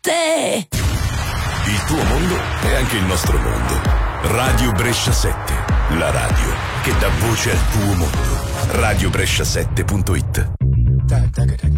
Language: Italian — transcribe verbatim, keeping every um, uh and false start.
sette. Il tuo mondo è anche il nostro mondo. Radio Brescia sette, la radio che dà voce al tuo mondo. radio brescia sette punto it.